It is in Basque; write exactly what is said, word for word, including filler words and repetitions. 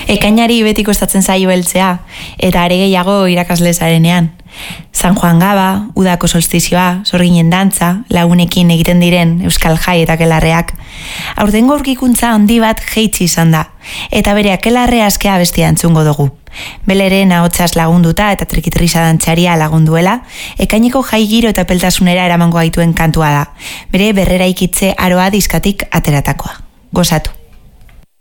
Ekainari beti kostatzen zaio heltzea, eta are gehiago irakasle zarenean. San Juan Gaba, udako solstizioa, sorginen dantza, lagunekin egiten diren euskal jai eta kelarreak. Aurtengo aurkikuntza handi bat jeitsi izan da, eta bere akelarre askea bestia entzungo dugu. Beleren ahotsaz lagunduta eta trikitrisa dantzaria lagunduela, ekaineko jai giro eta peltasunera eramango gaituen kantua da, bere berrera ikitze aroa diskatik ateratakoa. Gozatu.